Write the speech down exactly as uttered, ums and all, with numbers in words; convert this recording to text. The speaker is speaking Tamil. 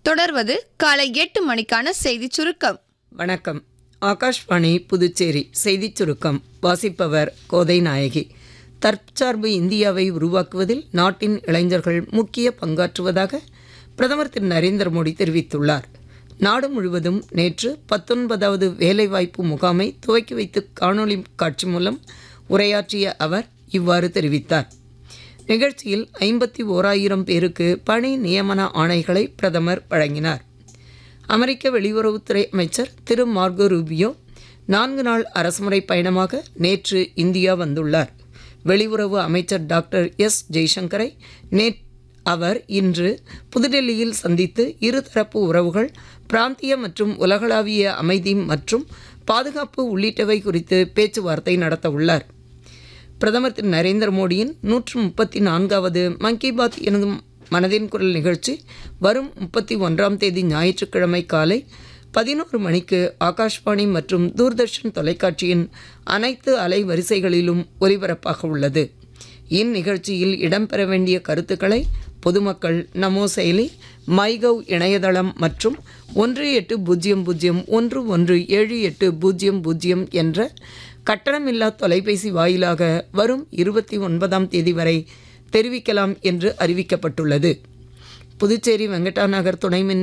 தொடர்வது காலை எட்டு மணிக்கான செய்திச் சுருக்கம். வணக்கம். ஆகாஷ்வாணி புதுச்சேரி செய்திச் சுருக்கம் வாசிப்பவர் கோதை நாயகி. தற்சார்பு இந்தியாவை உருவாக்குவதில் நாட்டின் இளைஞர்கள் முக்கிய பங்காற்றுவதாக பிரதமர் திரு நரேந்திர மோடி தெரிவித்துள்ளார். நாடு முழுவதும் நேற்று பத்தொன்பதாவது வேலைவாய்ப்பு முகாமை துவக்கி வைத்து காணொலி காட்சி மூலம் உரையாற்றிய அவர் இவ்வாறு தெரிவித்தார். நிகழ்ச்சியில் ஐம்பத்தி ஓராயிரம் பேருக்கு பணி நியமன ஆணைகளை பிரதமர் வழங்கினார். அமெரிக்க வெளியுறவுத்துறை அமைச்சர் திரு மார்கோ ரூபியோ நான்கு நாள் அரசுமுறை பயணமாக நேற்று இந்தியா வந்துள்ளார். வெளியுறவு அமைச்சர் டாக்டர் எஸ் ஜெய்சங்கரை நே அவர் இன்று புதுடெல்லியில் சந்தித்து இருதரப்பு உறவுகள், பிராந்திய மற்றும் உலகளாவிய அமைதி மற்றும் பாதுகாப்பு உள்ளிட்டவை குறித்து பேச்சுவார்த்தை நடத்த உள்ளார். பிரதமர் திரு நரேந்திர மோடியின் நூற்று முப்பத்தி நான்காவது மன் கி பாத் எனும் மனதின் குரல் நிகழ்ச்சி வரும் முப்பத்தி ஒன்றாம் தேதி ஞாயிற்றுக்கிழமை காலை பதினோரு மணிக்கு ஆகாஷ்வாணி மற்றும் தூர்தர்ஷன் தொலைக்காட்சியின் அனைத்து அலைவரிசைகளிலும் ஒலிபரப்பாக உள்ளது. இந்நிகழ்ச்சியில் இடம்பெற வேண்டிய கருத்துக்களை பொதுமக்கள் நமோ செயலி, மைகவ் இணையதளம் மற்றும் ஒன்று எட்டு பூஜ்ஜியம் பூஜ்ஜியம் ஒன்று ஒன்று ஏழு எட்டு பூஜ்ஜியம் பூஜ்ஜியம் என்ற கட்டணமில்லா தொலைபேசி வாயிலாக வரும் இருபத்தி ஒன்பதாம் தேதி வரை தெரிவிக்கலாம் என்று அறிவிக்கப்பட்டுள்ளது. புதுச்சேரி வெங்கடா நகர் துணை மின்